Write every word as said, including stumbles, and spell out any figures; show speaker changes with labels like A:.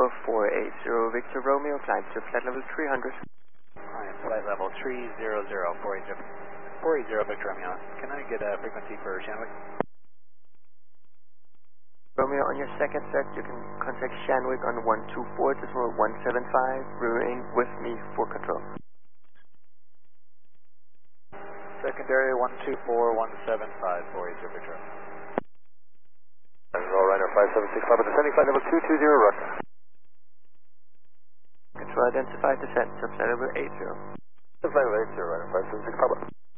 A: number four eight zero Victor Romeo, climb to flight level three hundred.
B: Climb flight level three hundred, four eight zero, four eight zero Victor Romeo. Can I get a frequency for Shanwick?
A: Romeo, on your second set, you can contact Shanwick on one two four decimal one seven five, remain with me for control.
B: Secondary one two four one seven five, four eight zero Victor Romeo.
C: Roll Runner five seven six five, descending flight level two two zero, roger.
A: Control identified, descent, subflight level eight zero.
C: Flight level eight zero, Runner five seven six five.